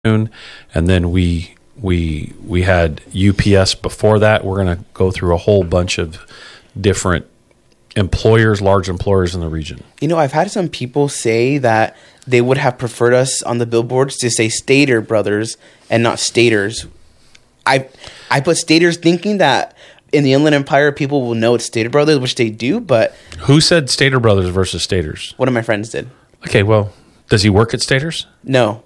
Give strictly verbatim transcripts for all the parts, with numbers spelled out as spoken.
And then we we we had U P S before that. We're going to go through a whole bunch of different employers, large employers in the region. You know, I've had some people say that they would have preferred us on the billboards to say Stater Brothers and not Staters. I I put Staters thinking that in the Inland Empire people will know it's Stater Brothers, which they do, but... Who said Stater Brothers versus Staters? One of my friends did. Okay, well, does he work at Staters? No.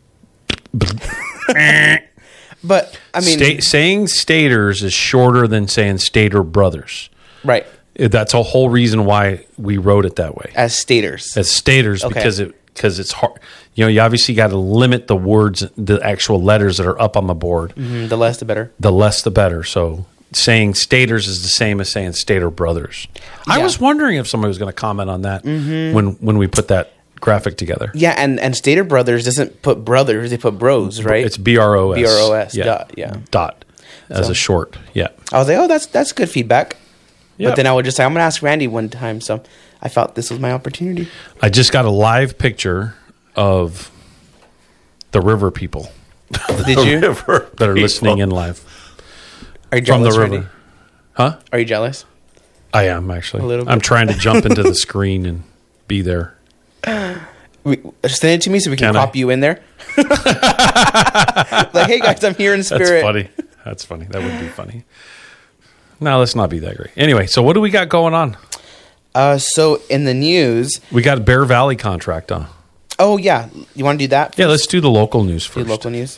But, I mean... Sta- saying Staters is shorter than saying Stater Brothers. Right. That's a whole reason why we wrote it that way. As Staters. As Staters, Okay. because it because it's hard. You know, you obviously got to limit the words, the actual letters that are up on the board. Mm-hmm. The less, the better. The less, the better. So saying Staters is the same as saying Stater Brothers. I Yeah. was wondering if somebody was going to comment on that Mm-hmm. when when we put that graphic together. Yeah, and, and Stater Brothers doesn't put brothers, they put bros, right? It's B R O S. B R O S, Yeah. dot, yeah. Dot. As So- a short. Yeah. I was like, oh, that's that's good feedback. Yeah. But then I would just say, I'm going to ask Randy one time. So I felt this was my opportunity. I just got a live picture of the river people Did you? River that are people. listening in live Are you from the jealous, river. Randy? Huh? Are you jealous? I am actually. A little bit. I'm trying to jump into the screen and be there. We, send it to me so we can, Can I? copy you in there. Like, hey, guys, I'm here in That's spirit. funny. That's funny. That would be funny. No, let's not be that great. Anyway, so what do we got going on? Uh, so in the news, We got Bear Valley contract on. oh, yeah. You want to do that? Yeah, let's do the local news Do first. local news.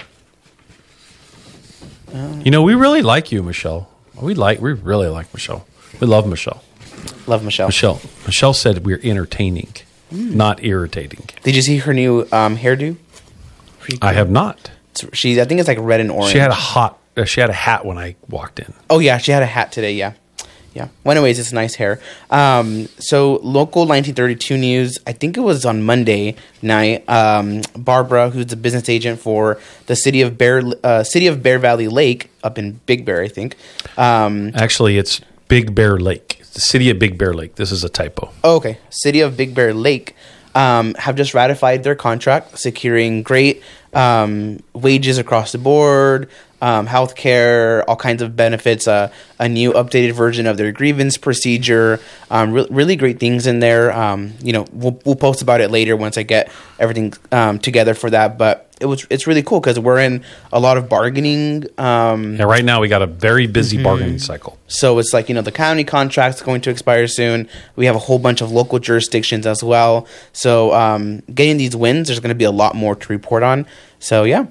You know, we really like you, Michelle. We like. We really like Michelle. We love Michelle. Love Michelle. Michelle. Michelle said we're entertaining, not irritating. Did you see her new um, hairdo? Pretty I cool. have not. It's- She, I think it's like red and orange. She had a hot. Uh, she had a hat when I walked in. Oh, yeah. She had a hat today. Yeah. Yeah. Well, anyways, it's nice hair. Um, so local nineteen thirty-two news, I think it was on Monday night. Um, Barbara, who's the business agent for the city of Bear, uh, city of Bear Valley Lake up in Big Bear, I think. Um, Actually, it's Big Bear Lake. It's the city of Big Bear Lake. This is a typo. oh, okay. City of Big Bear Lake, um, have just ratified their contract, securing great, um, wages across the board, um, healthcare, all kinds of benefits, uh, a new updated version of their grievance procedure, um, re- really great things in there. Um, you know, we'll, we'll post about it later once I get everything um, together for that. But it was it's really cool because we're in a lot of bargaining. Um, Yeah, right now we got a very busy bargaining cycle. so it's like, you know, the county contract's going to expire soon. We have a whole bunch of local jurisdictions as well. So um, getting these wins, there's going to be a lot more to report on. So, yeah.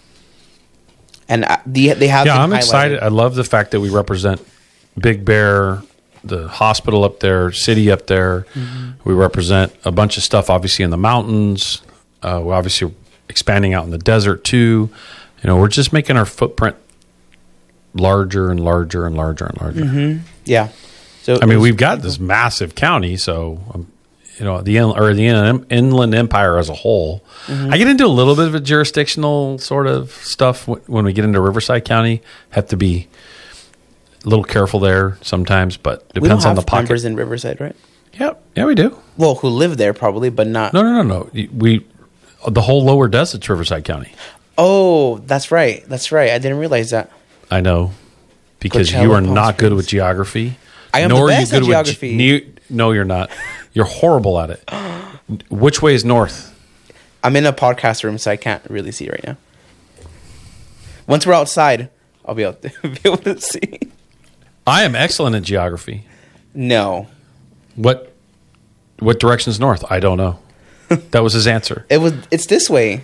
And uh, the, they have Yeah, been I'm highlighted. excited. I love the fact that we represent Big Bear, the hospital up there, city up there. Mm-hmm. We represent a bunch of stuff, obviously, in the mountains. Uh, we're obviously expanding out in the desert, too. You know, we're just making our footprint larger and larger and larger and larger. Mm-hmm. Yeah. So I mean, it was- we've got this massive county, so um, you know the in, or the in, Inland Empire as a whole. Mm-hmm. I get into a little bit of a jurisdictional sort of stuff w- when we get into Riverside County. Have to be a little careful there sometimes, but we don't depends on have the pocket. members in Riverside, right? Yeah, yeah, we do. Well, who live there probably, but not. No, no, no, no. We the whole lower desert's Riverside County. Oh, that's right. That's right. I didn't realize that. I know because Coachella, you are Palm not good Springs. with geography. I am nor the are best you at good geography. With ge- ne- no, you're not. You're horrible at it. Which way is north? I'm in a podcast room, so I can't really see right now. Once we're outside, I'll be able to, be able to see. I am excellent at geography. No. What what direction is north? I don't know. That was his answer. It was. It's this way.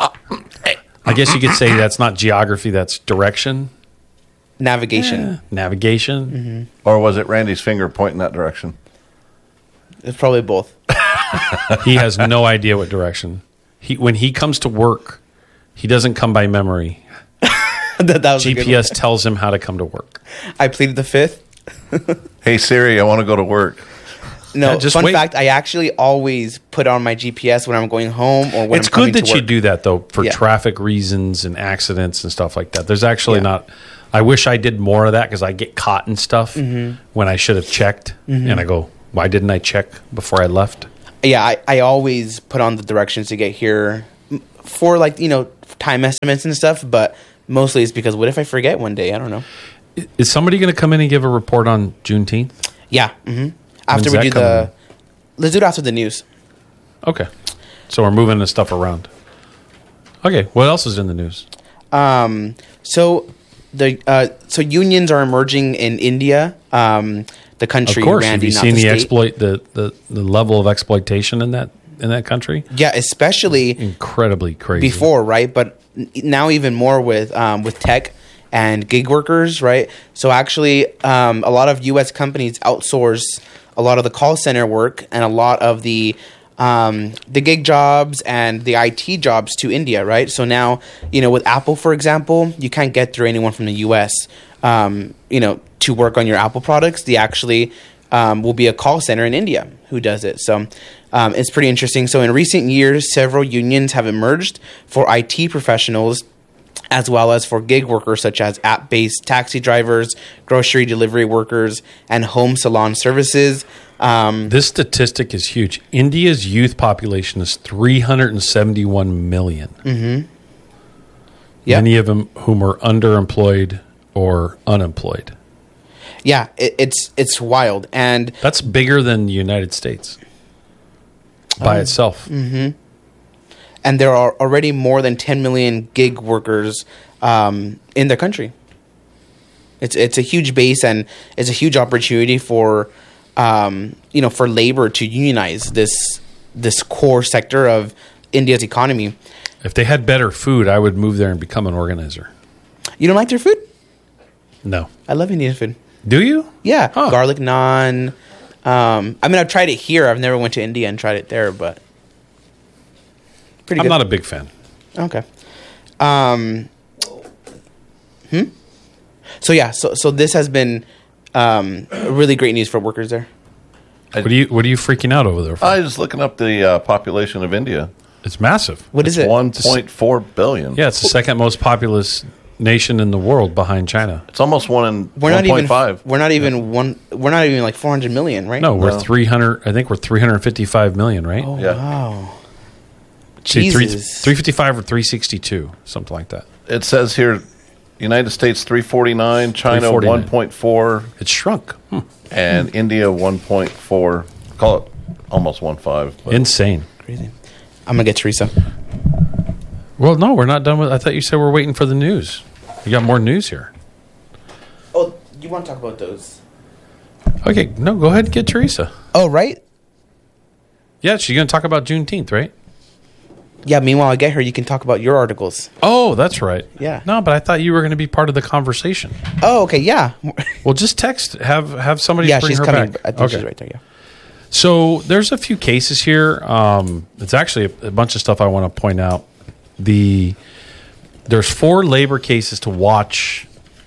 I guess you could say that's not geography, that's direction, Navigation. navigation. Or was it Randy's finger pointing that direction? It's probably both. He has no idea what direction. He when he comes to work, he doesn't come by memory. that, that was a good G P S one. tells him how to come to work. I pleaded the fifth. Hey Siri, I want to go to work. No, Yeah, just fun wait. fact, I actually always put on my G P S when I'm going home or when It's I'm coming good that to you work. do that though for Yeah. traffic reasons and accidents and stuff like that. There's actually Yeah. not. I wish I did more of that because I get caught in stuff Mm-hmm. when I should have checked, and I go, "Why didn't I check before I left?" Yeah, I, I always put on the directions to get here. for like, you know, time estimates and stuff, but mostly it's because what if I forget one day? I don't know. Is somebody going to come in and give a report on Juneteenth? Yeah. Mm-hmm. After When's we that do coming the, in? let's do it after the news. Okay. So we're moving the stuff around. Okay. What else is in the news? Um, so the uh, so unions are emerging in India, um, the country. Of course. Randy, Have you not seen the the state. exploit, the, the, the level of exploitation in that in that country? Yeah, especially Incredibly crazy. before, right? But n- now even more with um, with tech and gig workers, right? So actually, um, a lot of U S companies outsource a lot of the call center work and a lot of the um, the gig jobs and the I T jobs to India, right? So now, you know, with Apple, for example, you can't get through anyone from the U S, um, you know, to work on your Apple products. They actually um, will be a call center in India who does it. So um, it's pretty interesting. So in recent years, several unions have emerged for I T professionals as well as for gig workers such as app-based taxi drivers, grocery delivery workers, and home salon services. Um, This statistic is huge. India's youth population is three hundred seventy-one million. mm-hmm. Yeah, Many of them whom are underemployed or unemployed. yeah, it, it's it's wild, and That's bigger than the United States by Oh. itself. and there are already more than ten million gig workers um, in the country. It's it's a huge base, and it's a huge opportunity for um, you know for labor to unionize this this core sector of India's economy. If they had better food, I would move there and become an organizer. You don't like their food? No. I love Indian food. Do you? Yeah, Huh. garlic naan. Um, I mean, I've tried it here. I've never went to India and tried it there, but pretty I'm good. not a big fan. Okay. Um, hmm. So yeah, so so this has been um, really great news for workers there. What are you What are you freaking out over there for? I was looking up the uh, population of India. It's massive. What is it? one point four billion. Yeah, it's the second most populous nation in the world behind China. It's almost one in We're not even. one point five. We're not even one. We're not even like four hundred million, right? No, we're No. three hundred. I think we're three hundred fifty-five million, right? Oh Yeah. wow. See, three, Jesus. three fifty-five or three sixty-two, something like that. It says here, United States three forty-nine, China three forty-nine. one point four, It's shrunk. Hmm. and India one point four. Call it almost one point five. but- Insane. Crazy. I'm gonna get Teresa. Well, no, we're not done with. I thought you said we're waiting for the news. You got more news here. Oh, you want to talk about those? Okay, no, go ahead and get Teresa. Oh, right. Yeah, she's going to talk about Juneteenth, right? Yeah. Meanwhile, I get her. You can talk about your articles. Oh, that's right. Yeah. No, but I thought you were going to be part of the conversation. Oh, okay. Yeah. Well, just text. Have have somebody yeah, bring she's her coming. back. I think she's right there. Yeah. So there's a few cases here. Um, it's actually a, a bunch of stuff I want to point out. The there's four labor cases to watch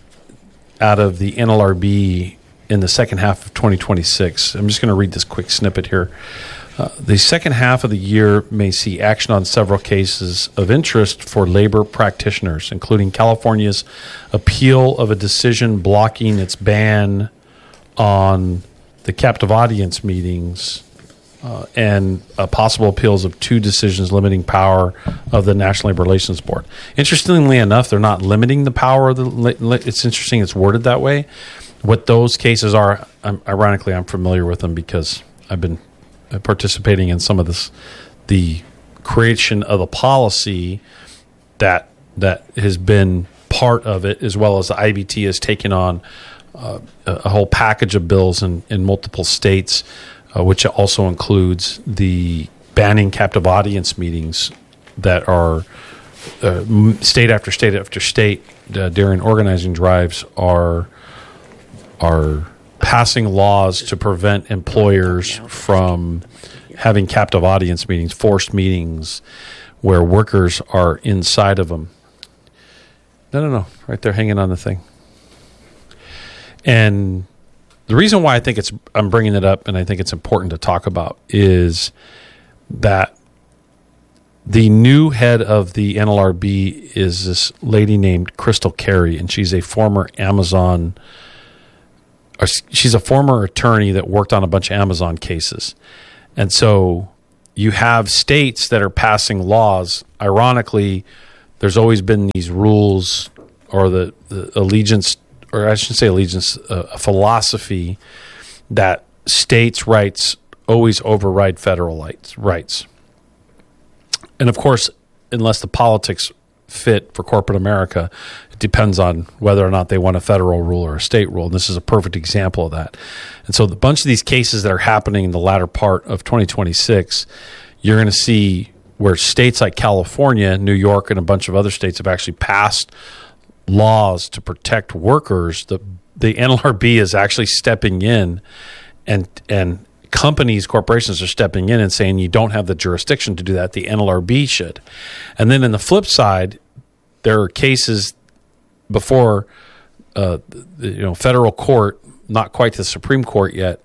out of the N L R B in the second half of twenty twenty-six. I'm just going to read this quick snippet here. Uh, the second half of the year may see action on several cases of interest for labor practitioners, including California's appeal of a decision blocking its ban on the captive audience meetings uh, and uh, possible appeals of two decisions limiting power of the National Labor Relations Board. Interestingly enough, they're not limiting the power of the. Li- li- it's interesting it's worded that way. What those cases are, I'm, ironically, I'm familiar with them because I've been participating in some of this, the creation of a policy that that has been part of it, as well as the I B T has taken on uh, a, a whole package of bills in, in multiple states, uh, which also includes the banning captive audience meetings that are uh, m- state after state after state uh, during organizing drives are are passing laws to prevent employers from having captive audience meetings, forced meetings where workers are inside of them. No, no, no. Right there hanging on the thing. And the reason why I think it's I'm bringing it up and I think it's important to talk about is that the new head of the N L R B is this lady named Crystal Carey, and she's a former Amazon or she's a former attorney that worked on a bunch of Amazon cases. And so you have states that are passing laws. Ironically, there's always been these rules or the, the allegiance, or I shouldn't say allegiance, uh, a philosophy that states' rights always override federal rights. And of course, unless the politics fit for corporate America, it depends on whether or not they want a federal rule or a state rule. And this is a perfect example of that. And so the bunch of these cases that are happening in the latter part of twenty twenty-six, you're going to see where states like California, New York, and a bunch of other states have actually passed laws to protect workers. The the N L R B is actually stepping in, and and companies, corporations are stepping in and saying you don't have the jurisdiction to do that. The N L R B should. And then on the flip side, there are cases before uh, the, you know federal court, not quite the Supreme Court yet,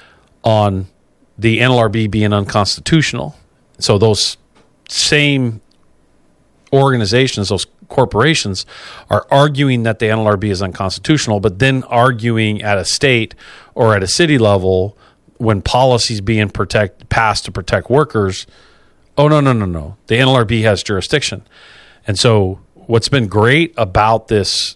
on the N L R B being unconstitutional. So those same organizations, those corporations, are arguing that the N L R B is unconstitutional, but then arguing at a state or at a city level when policies being protect passed to protect workers, oh no no no no, the N L R B has jurisdiction. And so what's been great about this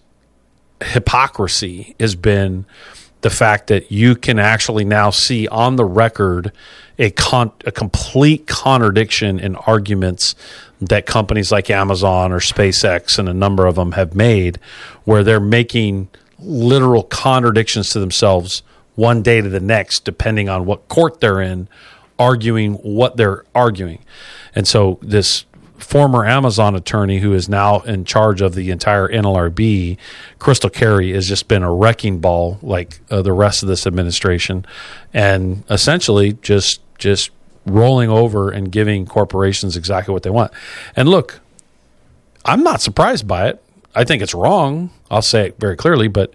hypocrisy has been the fact that you can actually now see on the record a con- a complete contradiction in arguments that companies like Amazon or SpaceX and a number of them have made, where they're making literal contradictions to themselves one day to the next, depending on what court they're in, arguing what they're arguing. And so this former Amazon attorney who is now in charge of the entire N L R B, Crystal Carey, has just been a wrecking ball like uh, the rest of this administration, and essentially just just rolling over and giving corporations exactly what they want. And look, I'm not surprised by it. I think it's wrong. I'll say it very clearly, but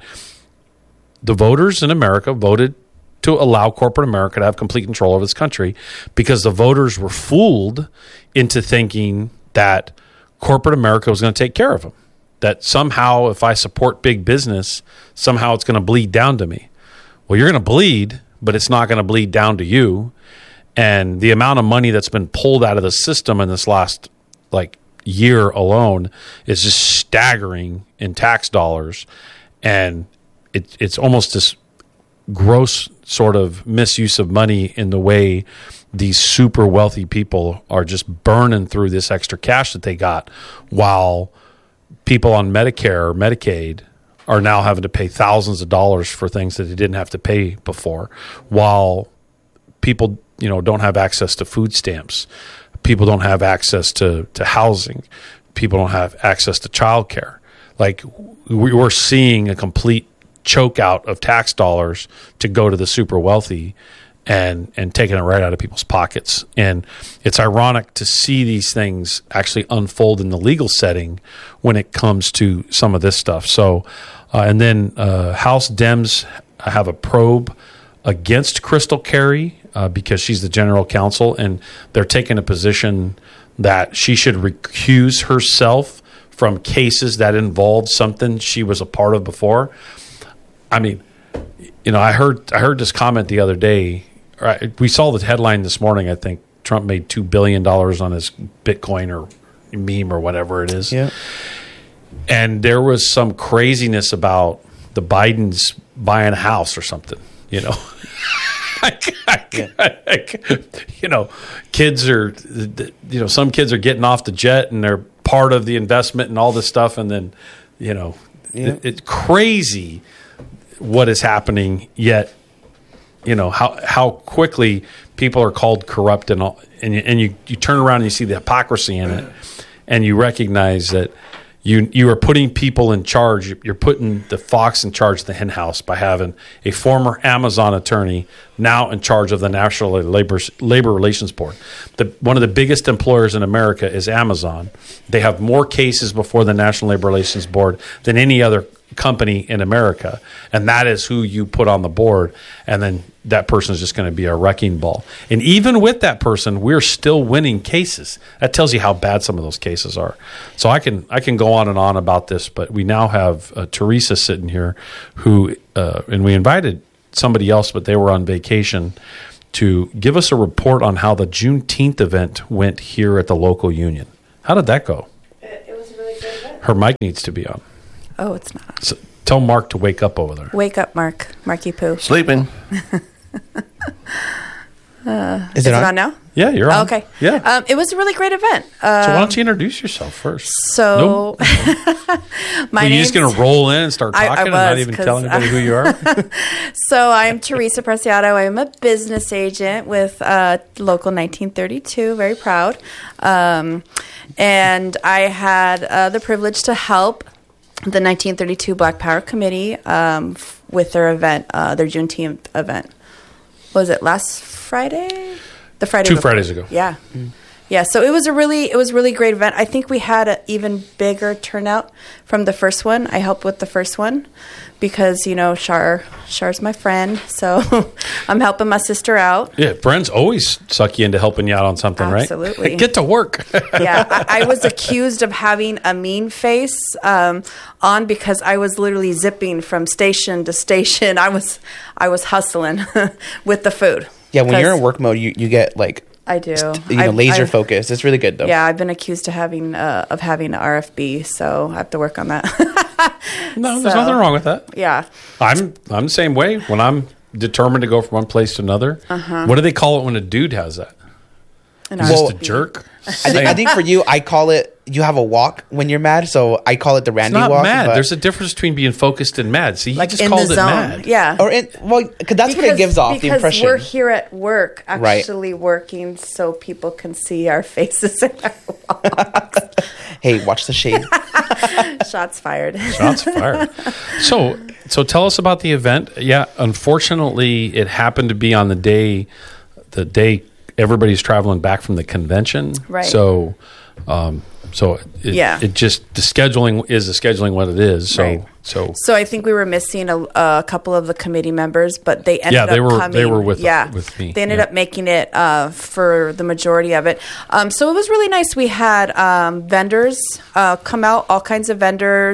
the voters in America voted to allow corporate America to have complete control over this country because the voters were fooled into thinking that corporate America was going to take care of them. That somehow if I support big business, somehow it's going to bleed down to me. Well, you're going to bleed, but it's not going to bleed down to you. And the amount of money that's been pulled out of the system in this last like year alone is just staggering in tax dollars. And it, it's almost this gross sort of misuse of money in the way these super wealthy people are just burning through this extra cash that they got, while people on Medicare or Medicaid are now having to pay thousands of dollars for things that they didn't have to pay before, while people, you know, don't have access to food stamps. People don't have access to, to housing. People don't have access to childcare. Like, we're seeing a complete choke out of tax dollars to go to the super wealthy and and taking it right out of people's pockets. And it's ironic to see these things actually unfold in the legal setting when it comes to some of this stuff. So, uh, and then uh, House Dems have a probe against Crystal Carey uh, because she's the general counsel, and they're taking a position that she should recuse herself from cases that involved something she was a part of before. I mean, you know, I heard I heard this comment the other day. Right, we saw the headline this morning. I think Trump made two billion dollars on his Bitcoin or meme or whatever it is. Yeah. And there was some craziness about the Bidens buying a house or something, you know. yeah. You know, kids are, you know, some kids are getting off the jet and they're part of the investment and all this stuff. And then, you know, yeah. it, it's crazy what is happening, yet, you know, how how quickly people are called corrupt, and all, and, you, and you, you turn around and you see the hypocrisy in it, and you recognize that you you are putting people in charge. You're putting the fox in charge of the hen house by having a former Amazon attorney now in charge of the National Labor Labor Relations Board. The, one of the biggest employers in America is Amazon. They have more cases before the National Labor Relations Board than any other company in America, and that is who you put on the board, and then that person is just going to be a wrecking ball. And even with that person, we're still winning cases. That tells you how bad some of those cases are. So I can I can go on and on about this, but we now have uh, Teresa sitting here, who uh, and we invited somebody else, but they were on vacation, to give us a report on how the Juneteenth event went here at the local union. How did that go? It, it was a really good event. Her mic needs to be on. Oh, it's not. So tell Mark to wake up over there. Wake up, Mark. Marky Poo. Sleeping. Uh, is, is it on? on now? Yeah, you're on. Okay. Yeah. Um, it was a really great event. Um, so why don't you introduce yourself first? So, nope. my Are you just going to roll in and start talking I, I and was, not even tell anybody I, who you are? So I'm Teresa Preciado. I'm a business agent with uh, Local nineteen thirty-two. Very proud. Um, and I had uh, the privilege to help the nineteen thirty-two Black Power Committee um, f- with their event, uh, their Juneteenth event. Was it last Friday? The Friday Two before. Fridays ago. Yeah. Mm. Yeah, so it was a really it was a really great event. I think we had an even bigger turnout from the first one. I helped with the first one because, you know, Char Char's my friend, so I'm helping my sister out. Yeah, friends always suck you into helping you out on something, Absolutely. right? Absolutely. Get to work. Yeah, I, I was accused of having a mean face um, on because I was literally zipping from station to station. I was I was hustling with the food. Yeah, when you're in work mode, you, you get like I do. st- you know, I've, laser I've, focus. It's really good though. Yeah, I've been accused of having uh, of having an R F B, so I have to work on that. No, so, there's nothing wrong with that. Yeah, I'm I'm the same way. When I'm determined to go from one place to another, uh-huh. What do they call it when a dude has that? An He's well, just a jerk. I think, I think for you, I call it you have a walk when you're mad, so I call it the Randy it's not walk. mad. There's a difference between being focused and mad. See, he like just in called the it zone. mad. Yeah, or in, well, cause that's because, what it gives off the because impression. we're here at work, Right. actually working, so people can see our faces and our walks. Hey, watch the shade. Shots fired. Shots fired. So, so tell us about the event. Yeah, unfortunately, it happened to be on the day, the day everybody's traveling back from the convention. Right. So, um, so it, Yeah. it just the scheduling is the scheduling what it is. So, Right. so So I think we were missing a, a couple of the committee members, but they ended Yeah, they up were- coming. they were with- yeah, with me, They ended yeah. up making it uh, for the majority of it. Um, so it was really nice. We had um, vendors uh, come out, all kinds of vendors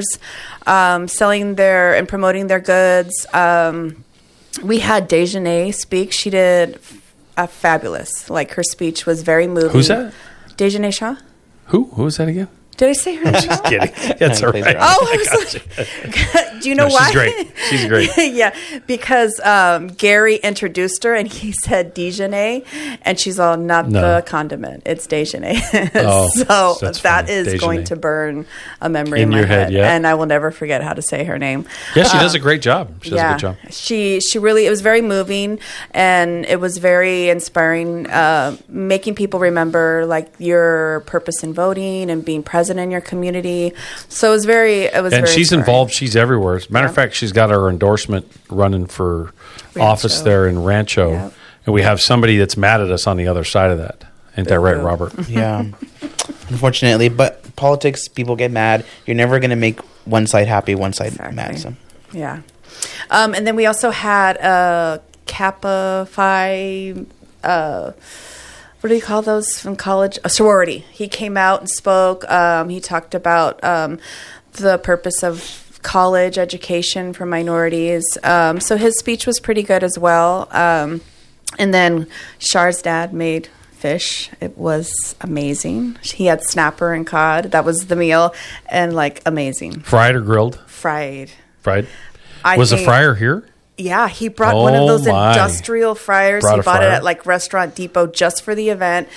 um, selling their and promoting their goods. Um, we had Dejanay speak. She did uh, fabulous. Like her speech was very moving. Who's that? Dejanay Shaw. Who who was that again? Did I say her name? Just kidding. That's all Please right. don't. Oh, I was like, do you know No, why? she's great. She's great. Yeah, because um, Gary introduced her and he said Dejanay, and she's all, not No. the condiment, it's Dejanay. Oh, so that's that funny. is Dejanay. going to burn a memory in, In my your head, head, yeah. and I will never forget how to say her name. Yeah, she Um, does a great job. She does yeah, a good job. she she really it was very moving and it was very inspiring, uh, making people remember like your purpose in voting and being present in your community. So it was very it was And very she's inspiring. involved. She's everywhere. As a matter of Yeah. fact, she's got her endorsement running for Rancho. office there in Rancho. Yep. And we have somebody that's mad at us on the other side of that. Ain't that right, Boo-hoo. Robert? Yeah, unfortunately, but politics, people get mad. You're never gonna make one side happy, one side Exactly. mad. So Yeah. Um, and then we also had a Kappa Phi, uh, what do you call those from college? A sorority. He came out and spoke. Um, he talked about um, the purpose of college education for minorities. Um, so his speech was pretty good as well. Um, and then Char's dad made fish. It was amazing. He had snapper and cod. That was the meal. And like amazing. Fried or grilled? Fried. Fried. I Was the think- fryer here? Yeah, he brought one Oh, of those my. industrial fryers. Brought he a bought it fryer? at like Restaurant Depot just for the event.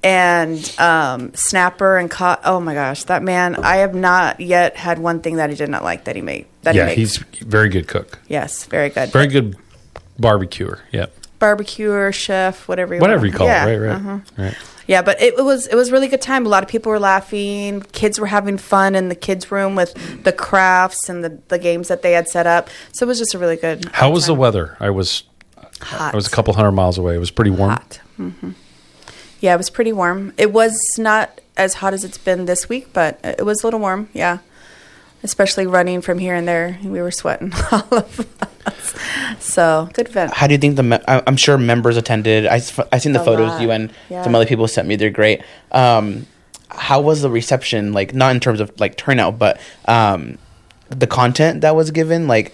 And um, snapper and cod. Oh my gosh, that man! I have not yet had one thing that he did not like that he made. That Yeah, he makes. he's a very good cook. Yes, very good. Very good barbecuer. Yeah. barbecuer, chef, whatever you Whatever want. you call yeah, it. Right, right. uh-huh. Right. Yeah, but it, it was it was a really good time. A lot of people were laughing. Kids were having fun in the kids' room with the crafts and the, the games that they had set up. So it was just a really good. How was the time. weather? I was Hot. I was a couple hundred miles away. It was pretty warm. Hot. hmm Yeah, it was pretty warm. It was not as hot as it's been this week, but it was a little warm. Yeah, especially running from here and there, we were sweating all of us. So good event. how do you think the? Me- I- I'm sure members attended. I s- I seen the A photos lot. you and Yeah. some other people sent me. They're great. Um, how was the reception? Like not in terms of like turnout, but um, the content that was given. Like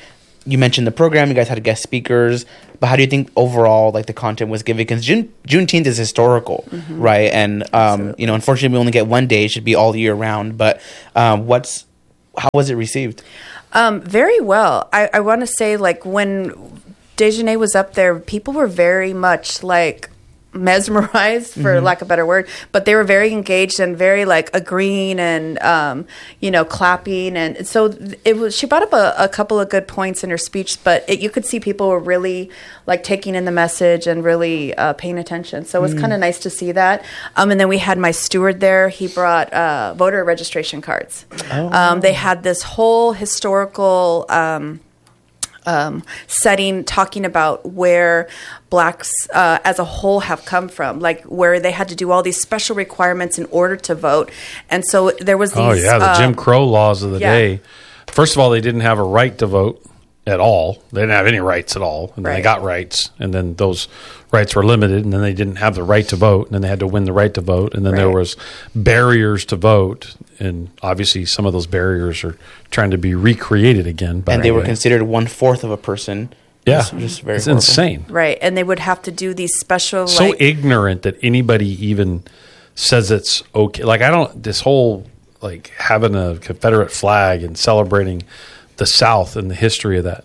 you mentioned the program. You guys had guest speakers, but how do you think overall, like the content was given? Because June Juneteenth is historical, mm-hmm. right? And um, you know, unfortunately, we only get one day. It should be all year round. But um, what's how was it received? Um, very well. I, I want to say, like when Dejanay was up there, people were very much like mesmerized, for mm-hmm. lack of a better word, but they were very engaged and very like agreeing and um you know clapping, and so it was. She brought up a, a couple of good points in her speech, but it, you could see people were really like taking in the message and really uh, paying attention. So it was mm. kind of nice to see that. Um, and then we had my steward there. He brought uh, voter registration cards. Oh. Um, they had this whole historical Um, Um, setting, talking about where blacks uh, as a whole have come from, like where they had to do all these special requirements in order to vote. And so there was these... Oh, yeah, the uh, Jim Crow laws of the yeah. day. First of all, they didn't have a right to vote at all. They didn't have any rights at all. And then right. they got rights, and then those rights were limited, and then they didn't have the right to vote, and then they had to win the right to vote, and then right. there was barriers to vote, and obviously some of those barriers are trying to be recreated again. And they were considered one-fourth of a person. Yeah, Just, just very it's horrible. insane. Right, and they would have to do these special... So like, ignorant that anybody even says it's okay. Like, I don't... This whole, like, having a Confederate flag and celebrating the South and the history of that.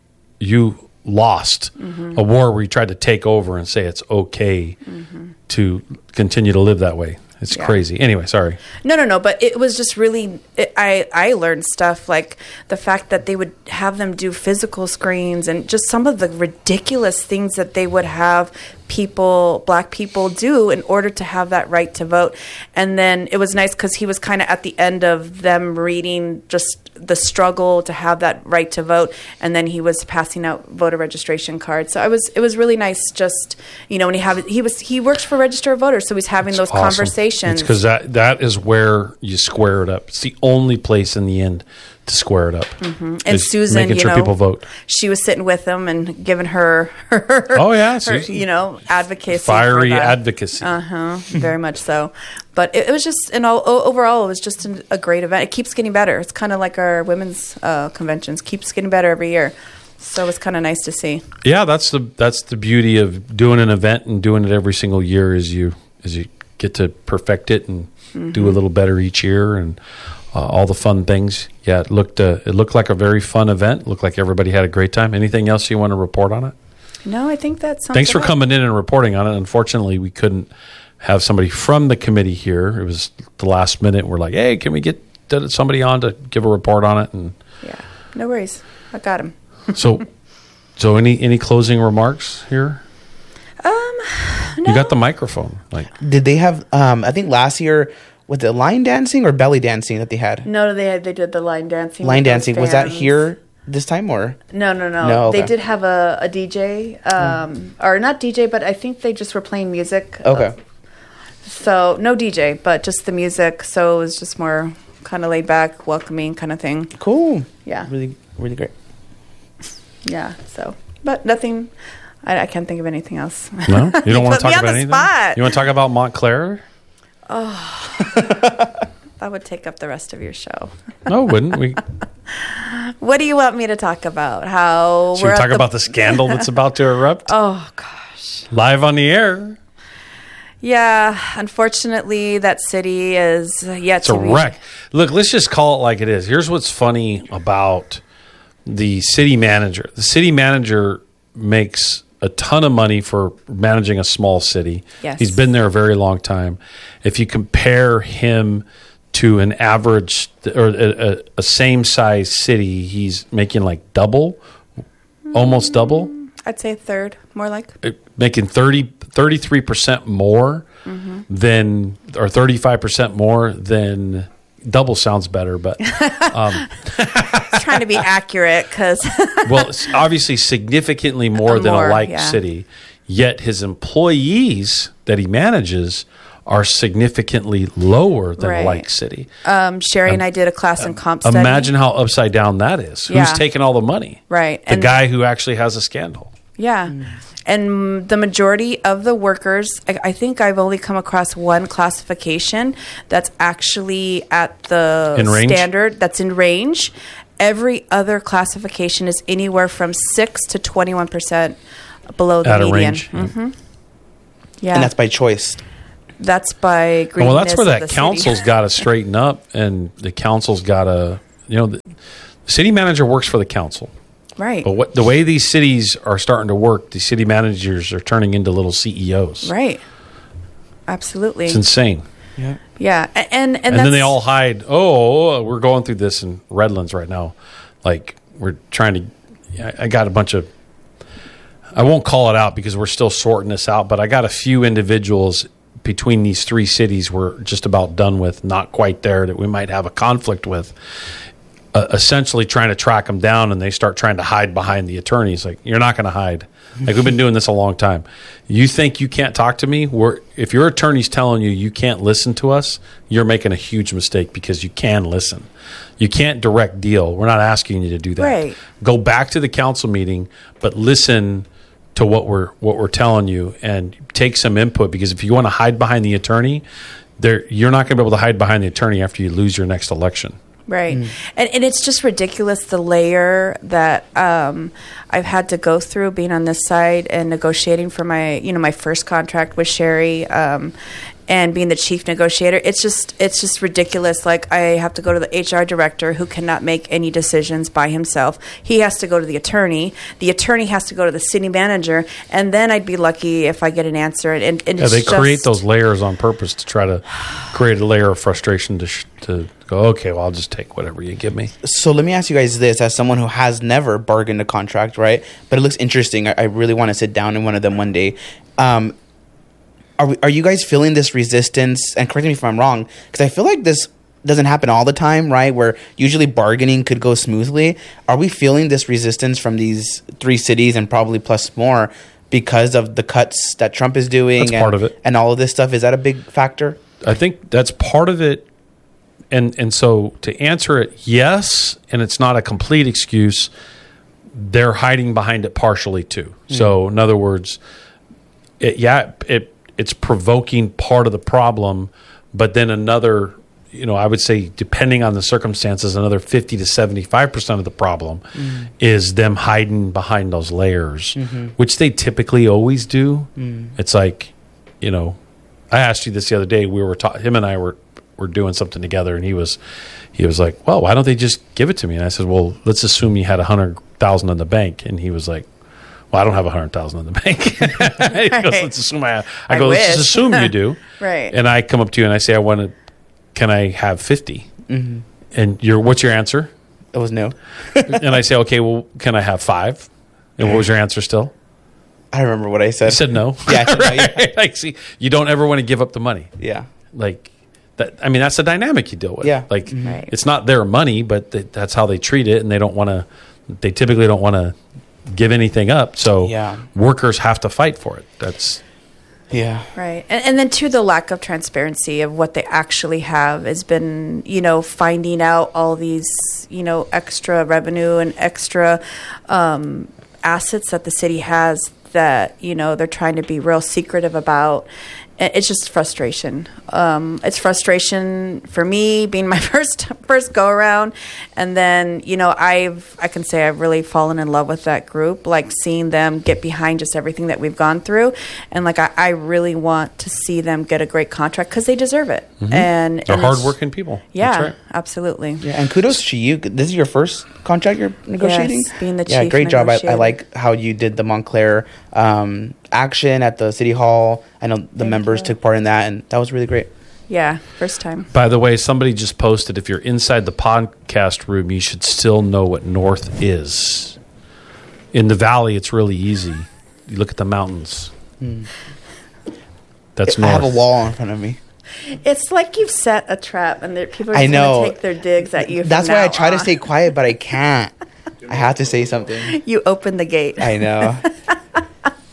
You lost mm-hmm. a war where you tried to take over and say it's okay mm-hmm. to continue to live that way. It's yeah. crazy. Anyway, sorry. No, no, no. But it was just really, it, I, I learned stuff like the fact that they would have them do physical screens and just some of the ridiculous things that they would have people, black people do in order to have that right to vote. And then it was nice because he was kind of at the end of them reading just the struggle to have that right to vote, and then he was passing out voter registration cards. So I was, it was really nice. Just you know, when he have he was he works for Register of Voters, so he's having That's those awesome. conversations. Because that that is where you square it up. It's the only place in the end to square it up. Mm-hmm. And Susan, making you sure know, people vote. She was sitting with him and giving her, her oh yeah, her, Susan. you know, advocacy, fiery advocacy. Uh huh, very much so. But it, it was just, and all, overall, it was just an, a great event. It keeps getting better. It's kind of like our women's uh, conventions, keeps getting better every year. So it's kind of nice to see. Yeah, that's the that's the beauty of doing an event and doing it every single year. Is you is you get to perfect it and mm-hmm. do a little better each year and uh, all the fun things. Yeah, it looked uh, it looked like a very fun event. It looked like everybody had a great time. Anything else you want to report on it? No, I think that's. Thanks for coming in and reporting on it. Unfortunately, we couldn't have somebody from the committee here. It was the last minute. We're like, hey, can we get somebody on to give a report on it? And yeah, no worries. I got him. so, so any any closing remarks here? Um, no. You got the microphone. Like, did they have? Um, I think last year was it line dancing or belly dancing that they had? No, they had, they did the line dancing. Line dancing was that here this time or no? No, no. no okay. They did have a, a D J, um, mm. or not D J, but I think they just were playing music. Okay. Uh, so no D J, but just the music. So it was just more kind of laid back, welcoming kind of thing. Cool. Yeah. Really, really great. Yeah. So, but nothing. I, I can't think of anything else. No, you don't want to Put me talk on about the anything. Spot. You want to talk about Montclair? Oh, that would take up the rest of your show. No, it wouldn't. We What do you want me to talk about? How should we're we at talk the- about the scandal that's about to erupt? Oh gosh, Live on the air. yeah. Unfortunately, that city is yet It's to a be- wreck. Look, let's just call it like it is. Here's what's funny about the city manager. The city manager makes a ton of money for managing a small city. Yes. He's been there a very long time. If you compare him to an average or a, a, a same size city, he's making like double, almost double. I'd say a third, more like. Making thirty, thirty-three percent more mm-hmm. than, or thirty-five percent more than, double sounds better, but. Um, trying to be accurate because. Well, it's obviously significantly more, than more, a like yeah. city, yet his employees that he manages are significantly lower than Right. a like city. Um, Sherry um, and I did a class in comp study. Imagine how upside down that is. Yeah. Who's taking all the money? Right. The And- guy who actually has a scandal. Yeah. Mm. And the majority of the workers, I, I think I've only come across one classification that's actually at the In range? standard, that's in range. Every other classification is anywhere from six to twenty-one percent below the Out of median. range. Mm-hmm. Yeah, And that's by choice. that's by greenness. Well, that's where of that the city. council's got to straighten up, and the council's got to, you know, the, the city manager works for the council. Right. But what the way these cities are starting to work, the city managers are turning into little C E Os. Right. Absolutely. It's insane. Yeah. Yeah, a- and and, And that's, then they all hide. Oh, we're going through this in Redlands right now. Like we're trying to. I, I got a bunch of. I won't call it out because we're still sorting this out. But I got a few individuals between these three cities we're just about done with, not quite there, that we might have a conflict with. Uh, essentially trying to track them down, and they start trying to hide behind the attorneys. Like, you're not going to hide. Like, we've been doing this a long time. You think you can't talk to me? We're, if your attorney's telling you you can't listen to us, you're making a huge mistake because you can listen. You can't direct deal. We're not asking you to do that. Right. Go back to the council meeting, but listen to what we're what we're telling you and take some input, because if you want to hide behind the attorney, there you're not going to be able to hide behind the attorney after you lose your next election. Right. And, and it's just ridiculous, the layer that um, I've had to go through being on this side and negotiating for my, you know, my first contract with Sherry um, and being the chief negotiator. It's just, it's just ridiculous. Like, I have to go to the H R director, who cannot make any decisions by himself. He has to go to the attorney. The attorney has to go to the city manager. And then I'd be lucky if I get an answer. And, and Yeah, it's they just, create those layers on purpose to try to create a layer of frustration to sh- to go, okay, well, I'll just take whatever you give me. So let me ask you guys this, as someone who has never bargained a contract, right? But it looks interesting. I, I really want to sit down in one of them one day. Um, are we, are you guys feeling this resistance? And correct me if I'm wrong, because I feel like this doesn't happen all the time, right? Where usually bargaining could go smoothly. Are we feeling this resistance from these three cities and probably plus more because of the cuts that Trump is doing? That's and, part of it. And all of this stuff? Is that a big factor? I think that's part of it. And and so to answer it, yes, and it's not a complete excuse. They're hiding behind it partially too. Mm. So in other words, it, yeah, it it's provoking part of the problem, but then another, you know, I would say, depending on the circumstances, another fifty to seventy-five percent of the problem mm. is them hiding behind those layers, mm-hmm. which they typically always do. Mm. It's like, you know, I asked you this the other day. We were ta- him and I were. We're doing something together, and he was he was like, well, why don't they just give it to me? And I said, well, let's assume you had a hundred thousand in the bank. And he was like, well, I don't have a hundred thousand in the bank. He goes, let's assume I have. I, I go, wish. let's just assume you do. Right. And I come up to you and I say, I want to, can I have fifty? Mm-hmm. And you're, what's your answer? It was no. And I say, okay, well, can I have five? And what was your answer still? I don't remember what I said. You said no. Yeah, I said no, yeah. Right? Like, see, you don't ever want to give up the money. Yeah. Like, That, I mean, that's the dynamic you deal with. Yeah. Like, Right. it's not their money, but they, that's how they treat it, and they don't want to. They typically don't want to give anything up. So Yeah. workers have to fight for it. That's Yeah. Right. And, and then, too, the lack of transparency of what they actually have has been, you know, finding out all these, you know, extra revenue and extra um, assets that the city has that, you know, they're trying to be real secretive about. It's just frustration. Um, it's frustration for me being my first first go around, and then you know I've I can say I've really fallen in love with that group. Like seeing them get behind just everything that we've gone through, and like I, I really want to see them get a great contract because they deserve it. Mm-hmm. And they're and it's- hardworking people. Yeah, That's right. absolutely. Yeah, and kudos to you. This is your first contract you're negotiating? Yes, being the yeah, chief great job. I, I negotiator. like how you did the Montclair um, action at the city hall. I know the Thank members you. took part in that, and that was really great. Yeah, first time. By the way, somebody just posted, if you're inside the podcast room, you should still know what north is. In the valley, it's really easy. You look at the mountains. Hmm. That's I north. have a wall in front of me. It's like you've set a trap, and there- people are I just know. going to take their digs at you. from That's why I now try to on. stay quiet, but I can't. I have to say something. You open the gate. I know.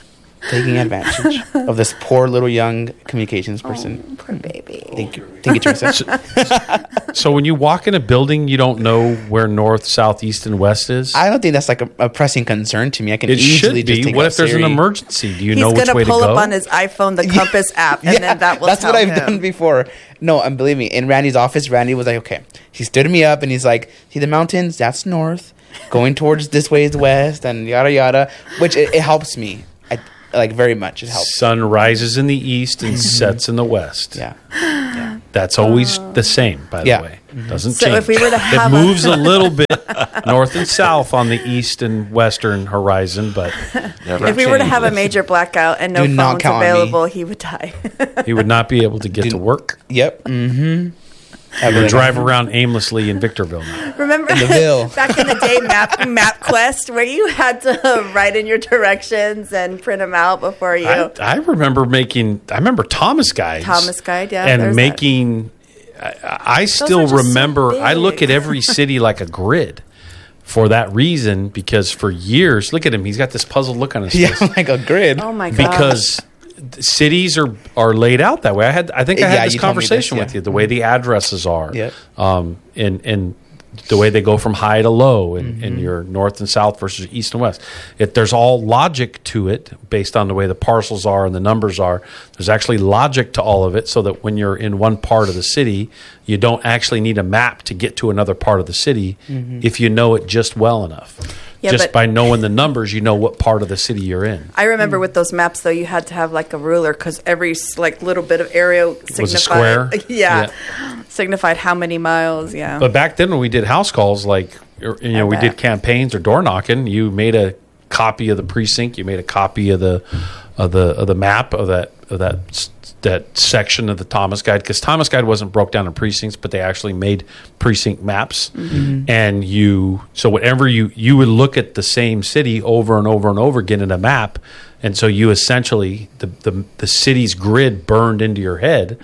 taking advantage of this poor little young communications person. Oh, poor baby. Thank you. Thank you, Teresa. So when you walk in a building, you don't know where north, south, east, and west is? I don't think that's like a, a pressing concern to me. I can It easily should just be. take What out if there's Siri. an emergency? Do you He's know which gonna way to pull go? up on his iPhone the compass app, and Yeah, then that will that's tell what I've him. done before. No, and believe me, in Randy's office, Randy was like, okay. He stood me up and he's like, see the mountains? That's north. Going towards this way is west, and yada yada. Which it, it helps me, I, like very much. It helps. Sun rises in the east and sets in the west. Yeah, yeah. That's always the same, by the Yeah. way. Doesn't So change. if we were to have it a- moves a little bit north and south on the east and western horizon, but Never If we were to have a changes. major blackout and no Do not phones count on me. available, he would die. he would not be able to get to work. Yep. Mm-hmm. He would drive around aimlessly in Victorville now. Remember In the Ville. back in the day, Map MapQuest, where you had to write in your directions and print them out before you. I, I remember making. I remember Thomas guides. Thomas Guide, yeah, and there's making. I, I still are just so remember. I look big. at every city like a grid. For that reason, because for years, look at him. He's got this puzzled look on his Yeah, face. like a grid. oh my god! Because cities are are laid out that way. I had I think I had Yeah, this you told me this, conversation yeah. with you. The way the addresses are, Yep. um, and and the way they go from high to low, and, Mm-hmm. and your north and south versus east and west. It, there's all logic to it based on the way the parcels are and the numbers are. There's actually logic to all of it, so that when you're in one part of the city, you don't actually need a map to get to another part of the city if you know it just well enough. Yeah, just but- by knowing the numbers, you know what part of the city you're in. I remember with those maps though, you had to have like a ruler because every s- like little bit of area signified. Was a square? Yeah, signified how many miles. Yeah. But back then, when we did house calls, like or, you know, I we did bet. campaigns or door knocking. You made a copy of the precinct. You made a copy of the of the of the map of that of that s- that section of the Thomas Guide, because Thomas Guide wasn't broke down in precincts, but they actually made precinct maps. Mm-hmm. And you, so whatever you you would look at the same city over and over and over again in a map, and so you essentially the the, the city's grid burned into your head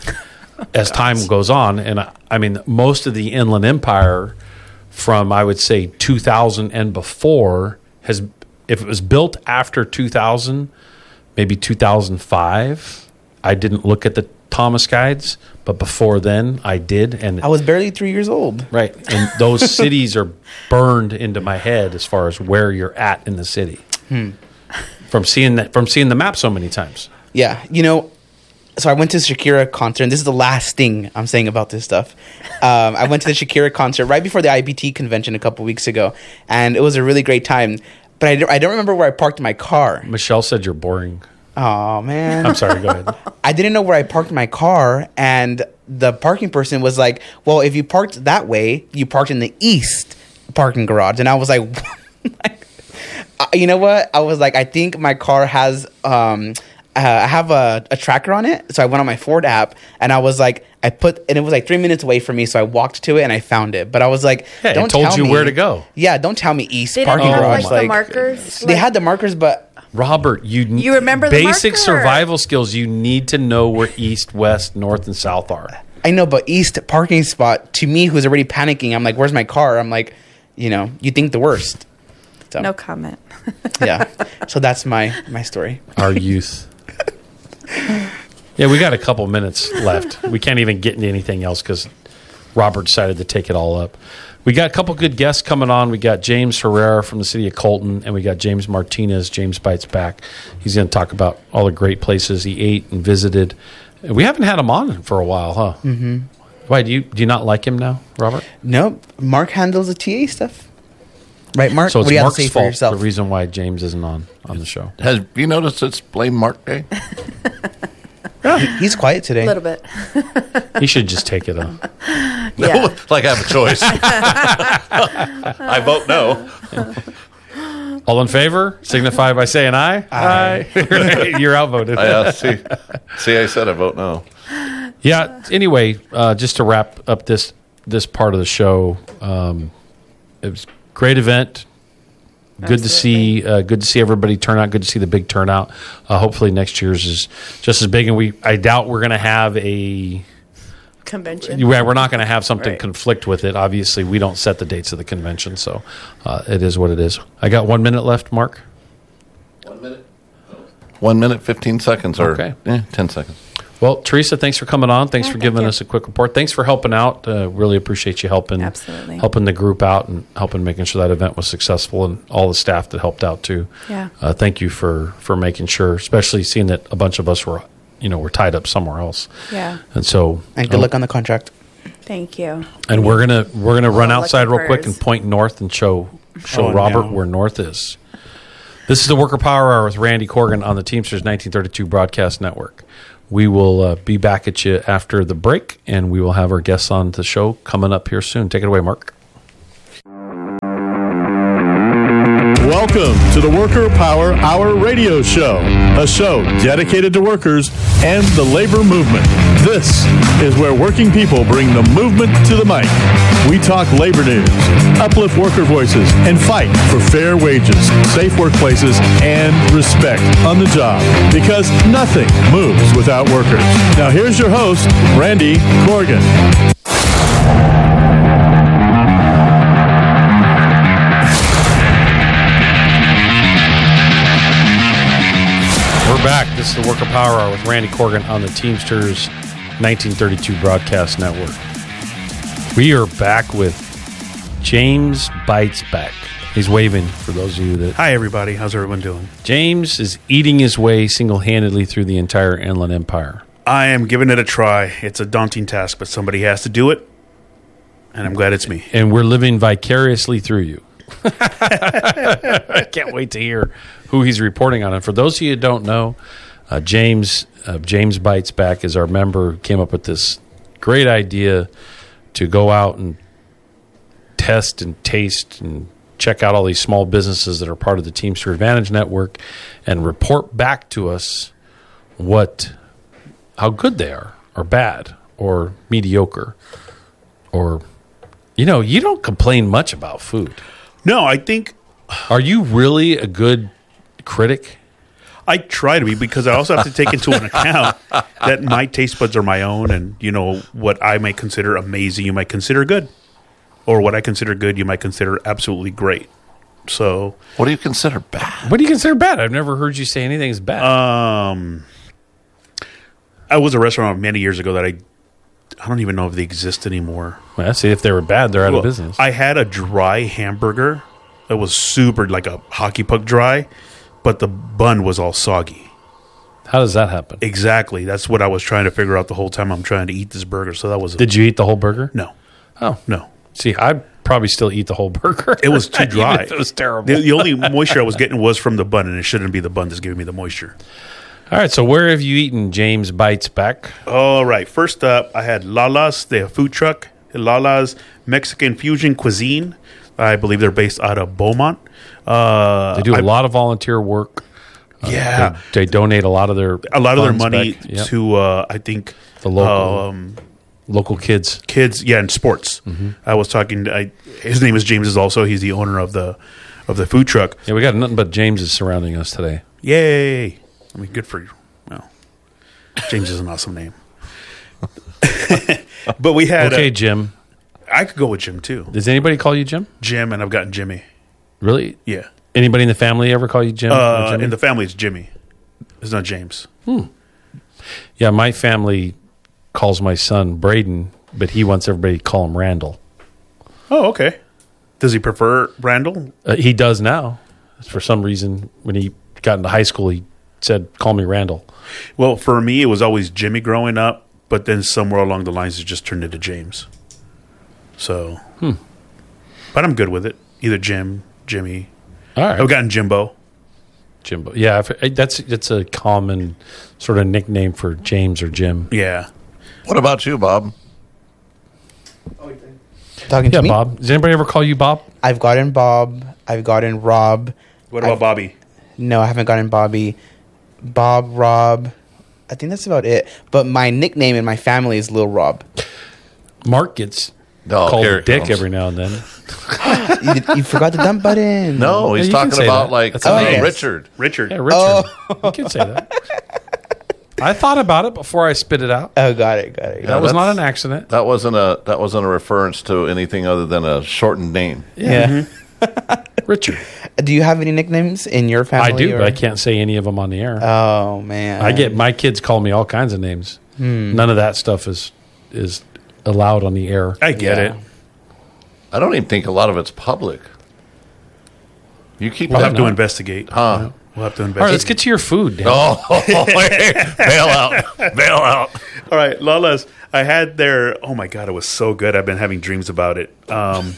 as time goes on. And I, I mean, most of the Inland Empire from, I would say, two thousand and before has, if it was built after two thousand, maybe two thousand five, I didn't look at the Thomas Guides, but before then I did. And I was barely three years old. right, and those cities are burned into my head as far as where you're at in the city from seeing that, from seeing the map so many times. Yeah, you know, so I went to the Shakira concert, and this is the last thing I'm saying about this stuff. Um, I went to the Shakira concert right before the I B T convention a couple weeks ago, and it was a really great time. But I don't, I don't remember where I parked my car. Michelle said you're boring. Oh, man. I'm sorry. Go ahead. I didn't know where I parked my car, and the parking person was like, well, if you parked that way, you parked in the east parking garage. And I was like, like uh, you know what? I was like, I think my car has, um, uh, I have a, a tracker on it. So I went on my Ford app, and I was like, I put, and it was like three minutes away from me. So I walked to it and I found it. But I was like, Yeah, it don't told tell you me- where to go. Yeah, don't tell me east They parking didn't have garage. like, the markers. They Like- had the markers, but Robert, you You remember the basic marker. survival skills. You need to know where east, west, north, and south are. I know, but east parking spot, to me, who's already panicking, I'm like, where's my car? I'm like, you know, you think the worst. So, No comment. yeah. So that's my my story. Our youth. Yeah, we got a couple minutes left. We can't even get into anything else because Robert decided to take it all up. We got a couple good guests coming on. We got James Herrera from the city of Colton, and we got James Martinez. James Bites Back. He's going to talk about all the great places he ate and visited. We haven't had him on for a while, huh? Mm-hmm. Why, do you do you not like him now, Robert? Nope. Mark handles the T A stuff. Right, Mark? So what it's do you have Mark's to say for fault, yourself? the reason why James isn't on, on the show. Has you noticed it's Blame Mark Day? He's quiet today. A little bit. He should just take it on. Yeah. Like I have a choice. I vote no. All in favor, signify by saying aye. Aye. You're outvoted. I, uh, see, see, I said I vote no. Yeah. Anyway, uh, just to wrap up this this part of the show, um, it was a great event. Good to see. Uh, good to see everybody turn out. Good to see the big turnout. Uh, hopefully next year's is just as big. And we, I doubt we're going to have a. Convention. Yeah, we're not going to have something Right. conflict with it. Obviously, we don't set the dates of the convention, so uh, it is what it is. I got one minute left, Mark. One minute. one minute, fifteen seconds, or Okay. eh, ten seconds. Well, Teresa, thanks for coming on. Thanks Yeah, for thank giving you. us a quick report. Thanks for helping out. Uh, really appreciate you helping, Absolutely. helping the group out and helping making sure that event was successful, and all the staff that helped out too. Yeah. Uh, thank you for for making sure, especially seeing that a bunch of us were, you know, were tied up somewhere else. Yeah. And so, And good um, luck on the contract. Thank you. And we're gonna we're gonna run Oh, outside lucky real quick birds. and point north and show show Oh, Robert no. where north is. This is the Worker Power Hour with Randy Corgan on the Teamsters nineteen thirty-two Broadcast Network. We will uh, be back at you after the break, and we will have our guests on the show coming up here soon. Take it away, Mark. Welcome to the Worker Power Hour radio show, a show dedicated to workers and the labor movement. This is where working people bring the movement to the mic. We talk labor news, uplift worker voices, and fight for fair wages, safe workplaces, and respect on the job, because nothing moves without workers. Now here's your host, Randy Corgan. We're back. This is the Worker Power Hour with Randy Corgan on the Teamsters nineteen thirty-two Broadcast Network. We are back with James Bites Back. He's waving for those of you that... Hi, everybody. How's everyone doing? James is eating his way single-handedly through the entire Inland Empire. I am giving it a try. It's a daunting task, but somebody has to do it, and I'm glad it's me. And we're living vicariously through you. I can't wait to hear who he's reporting on. And for those of you who don't know, uh, James uh, James Bites Back is our member who came up with this great idea to go out and test and taste and check out all these small businesses that are part of the Teamster Advantage Network and report back to us what how good they are, or bad, or mediocre, or, you know, you don't complain much about food. No, I think Are you really a good critic? I try to be, because I also have to take into an account that my taste buds are my own, and, you know, what I might consider amazing, you might consider good. Or what I consider good, you might consider absolutely great. So, What do you consider bad? What do you consider bad? I've never heard you say anything is bad. um, I was a restaurant many years ago that I, I don't even know if they exist anymore. well, see, if they were bad, they're out Well, of business. I had a dry hamburger that was super, like a hockey puck dry, but the bun was all soggy. How does that happen? Exactly. That's what I was trying to figure out the whole time I'm trying to eat this burger. So that was a, Did you eat the whole burger? no, Oh, no. see, I'd probably still eat the whole burger. It was too Even dry. if it was terrible. The, the only moisture I was getting was from the bun, and it shouldn't be the bun that's giving me the moisture. All right, so where have you eaten James Bites Back? All right. First up, I had Lala's, the food truck. Lala's Mexican fusion cuisine. I believe they're based out of Beaumont. Uh, They do a I- lot of volunteer work. Yeah. They, they donate a lot of their a lot of their funds money back. Yep. to, uh, I think, The local- um, local kids. kids. Yeah, in sports. Mm-hmm. I was talking. I, his name is James. Is also he's the owner of the of the food truck. Yeah, we got nothing but Jameses surrounding us today. Yay! I mean, good for you. Well, James is an awesome name. But we had. Okay, uh, Jim. I could go with Jim too. Does anybody call you Jim? Jim, and I've gotten Jimmy. Really? Yeah. Anybody in the family ever call you Jim? or Uh, Jimmy? in the family, it's Jimmy. It's not James. Yeah, my family calls my son Braden, but he wants everybody to call him Randall. Oh, okay. Does he prefer Randall? Uh, he does now. For some reason, when he got into high school, he said, "Call me Randall." Well, for me, it was always Jimmy growing up, but then somewhere along the lines, it just turned into James. So, Hmm. but I'm good with it. Either Jim, Jimmy. All right, I've gotten Jimbo. Jimbo. Yeah, I've- I- that's that's a common sort of nickname for James or Jim. Yeah. What about you, Bob? Talking Yeah, to me? Bob. Does anybody ever call you Bob? I've gotten Bob. I've gotten Rob. What about I've- Bobby? No, I haven't gotten Bobby. Bob, Rob. I think that's about it. But my nickname in my family is Lil Rob. Mark gets Oh, called here a it dick comes. every now and then. you, you forgot the dump button. No, he's you can talking say about that. like That's uh, a name. Richard. Richard. Yeah, Richard. You can say that. I thought about it before I spit it out. Oh, got it, got it. That Got was that's- not an accident. That wasn't a that wasn't a reference to anything other than a shortened name. it. Yeah. Richard. Do you have any nicknames in your family? I do, or? but I can't say any of them on the air. Oh man, I get my kids call me all kinds of names. Hmm. None of that stuff is is allowed on the air. I get Yeah. it. I don't even think a lot of it's public. You keep We'll that have to not. investigate. Huh. We'll have to All investigate. right, let's get to your food. Dan. Oh, bail out. Bail out. All right, Lala's. I had their. Oh my god, it was so good. I've been having dreams about it. Um,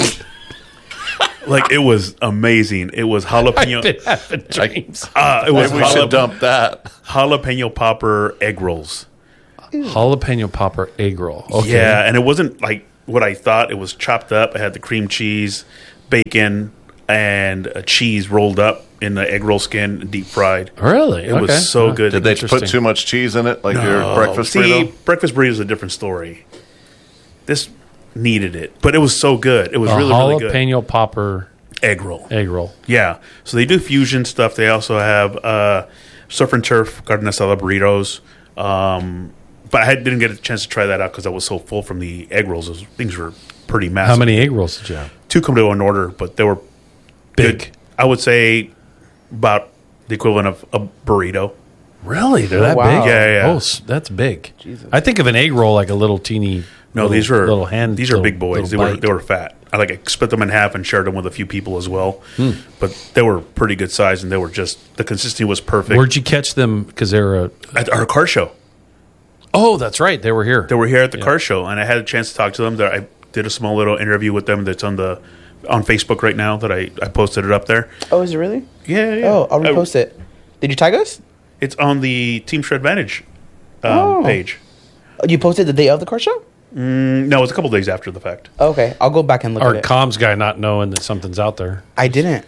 like it was amazing. It was jalapeno. I've been having dreams. Uh, it was Maybe we should jalap- dump that. jalapeno popper egg rolls. Jalapeno popper egg roll. Okay. Yeah, and it wasn't like what I thought. It was chopped up. It had the cream cheese, bacon, and a cheese rolled up in the egg roll skin, deep fried. Really? It was so good. Did they Interesting. put too much cheese in it, like No. your breakfast See, burrito? breakfast burrito is a different story. This needed it, but it was so good. It was A really, really good. jalapeno popper Egg roll. egg roll. Yeah. So they do fusion stuff. They also have uh, surf and turf carne asada burritos. Um, but I had, didn't get a chance to try that out because I was so full from the egg rolls. Those things were pretty massive. How many egg rolls did you have? Two come to an order, but they were Big. good. I would say about the equivalent of a burrito. Really? They're that wow. big? Yeah, yeah. Oh, s- that's big. I think of an egg roll like a little teeny. No, little, these are little hand. These are little- big boys. They little were bite. they were fat. I like I split them in half and shared them with a few people as well. Hmm. But they were pretty good size, and they were just the consistency was perfect. Where'd you catch them? Because they were a. At our car show. Oh, that's right. They were here. They were here at the Yeah. car show, and I had a chance to talk to them. There, I did a small little interview with them. That's on the on Facebook right now. That I, I posted it up there. Oh, is it really? Yeah, yeah. Oh, I'll Uh, repost it. Did you tag us? It's on the Team Shred Advantage um, Oh. page. Oh, you posted the day of the car show? Mm, no, it was a couple days after the fact. Okay, I'll go back and look Our at it. comms guy not knowing that something's out there. I didn't.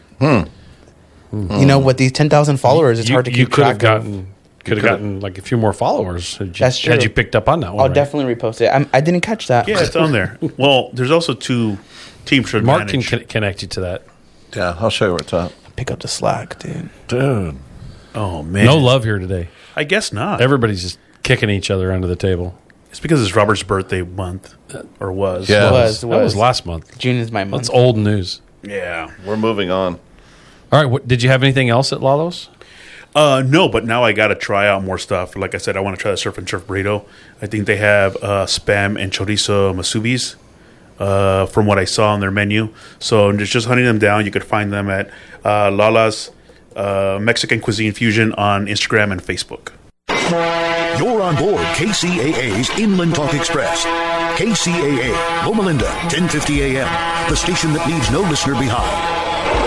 You know, with these ten thousand followers, it's you, hard to keep you could have track of. gotten could have could've- gotten like a few more followers. Had you, That's true. Had you picked up on that one? I'll right? definitely repost it. I'm, I didn't catch that. Yeah, it's on there. Well, there's also two Team Shred Mark can Advantage. con- connect you to that. Yeah, I'll show you where it's at. Pick up the slack, dude. Dude. Oh man, No love here today. I guess not. Everybody's just kicking each other under the table. It's because it's Robert's birthday month, or was. Yeah. Was, That was was. last month. June is my month. That's old news. Yeah. We're moving on. All right. What, did you have anything else at Lalo's? Uh, no, but now I got to try out more stuff. Like I said, I want to try the surf and turf burrito. I think they have uh, spam and chorizo masubis uh, from what I saw on their menu. So just, just hunting them down. You could find them at uh, Lala's uh, Mexican Cuisine Fusion on Instagram and Facebook. You're on board K C A A's Inland Talk Express. K C A A, Loma Linda, ten fifty a.m. The station that leaves no listener behind.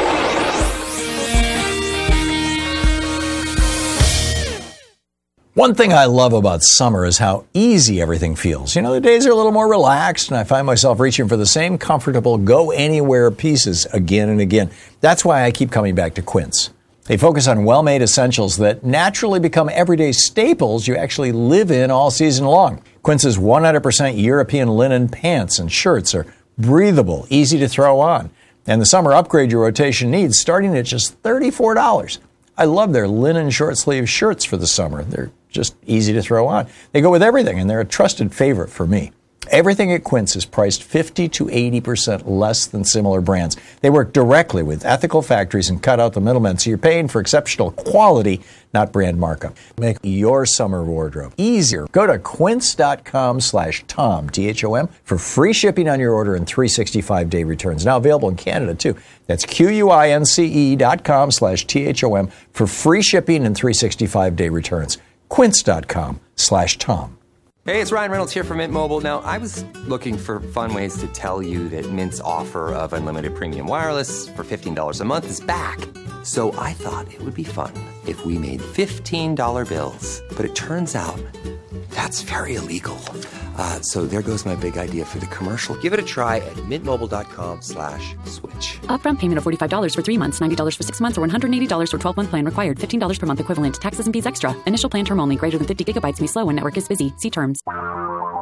One thing I love about summer is how easy everything feels. You know, the days are a little more relaxed, and I find myself reaching for the same comfortable go-anywhere pieces again and again. That's why I keep coming back to Quince. They focus on well-made essentials that naturally become everyday staples you actually live in all season long. Quince's one hundred percent European linen pants and shirts are breathable, easy to throw on. And the summer upgrade your rotation needs, starting at just thirty-four dollars. I love their linen short-sleeve shirts for the summer. They're just easy to throw on. They go with everything, and they're a trusted favorite for me. Everything at Quince is priced fifty to eighty percent less than similar brands. They work directly with ethical factories and cut out the middlemen, so you're paying for exceptional quality, not brand markup. Make your summer wardrobe easier. Go to quince.com slash Tom, T H O M, for free shipping on your order and three sixty-five day returns. Now available in Canada, too. That's Q-U-I-N-C-E dot com slash T H O M for free shipping and three sixty-five day returns. Quince.com slash Tom. Hey, it's Ryan Reynolds here from Mint Mobile. Now, I was looking for fun ways to tell you that Mint's offer of unlimited premium wireless for fifteen dollars a month is back. So I thought it would be fun if we made fifteen dollar bills. But it turns out that's very illegal. Uh, so there goes my big idea for the commercial. Give it a try at mintmobile.com slash switch. Upfront payment of forty-five dollars for three months, ninety dollars for six months, or one hundred eighty dollars for twelve-month plan required. fifteen dollars per month equivalent. Taxes and fees extra. Initial plan term only. Greater than fifty gigabytes may slow when network is busy. See terms.